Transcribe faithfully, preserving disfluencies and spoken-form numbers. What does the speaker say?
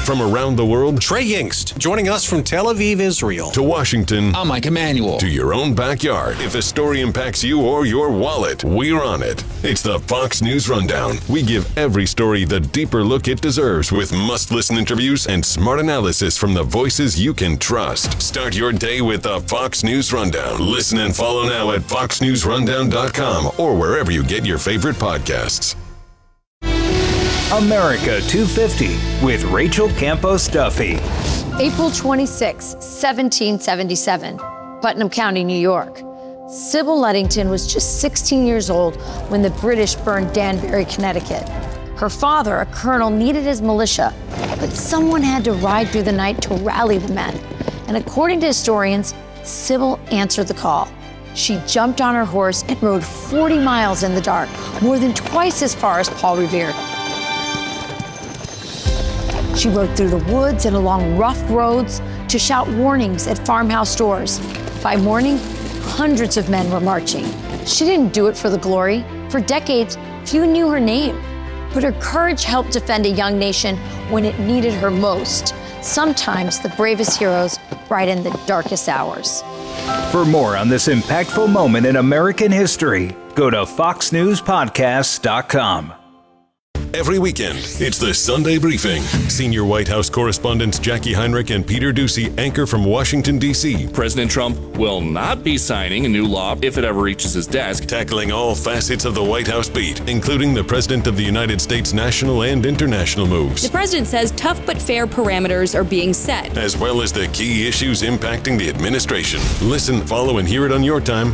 From around the world, Trey Yingst, joining us from Tel Aviv, Israel. To Washington, I'm Mike Emanuel. To your own backyard. If a story impacts you or your wallet, we're on it. It's the Fox News Rundown. We give every story the deeper look it deserves with must-listen interviews and smart analysis from the voices you can trust. Start your day with the Fox News Rundown. Listen and follow now at fox news rundown dot com or wherever you get your favorite podcasts. America two fifty with Rachel Campos Duffy. April twenty-sixth, seventeen seventy-seven, Putnam County, New York. Sybil Ludington was just sixteen years old when the British burned Danbury, Connecticut. Her father, a colonel, needed his militia, but someone had to ride through the night to rally the men. And according to historians, Sybil answered the call. She jumped on her horse and rode forty miles in the dark, more than twice as far as Paul Revere. She rode through the woods and along rough roads to shout warnings at farmhouse doors. By morning, hundreds of men were marching. She didn't do it for the glory. For decades, few knew her name. But her courage helped defend a young nation when it needed her most. Sometimes the bravest heroes right in the darkest hours. For more on this impactful moment in American history, go to fox news podcasts dot com. Every weekend, it's the Sunday Briefing. Senior White House correspondents Jackie Heinrich and Peter Doocy anchor from Washington, D C President Trump will not be signing a new law if it ever reaches his desk. Tackling all facets of the White House beat, including the President of the United States national and international moves. The president says tough but fair parameters are being set, as well as the key issues impacting the administration. Listen, follow, and hear it on your time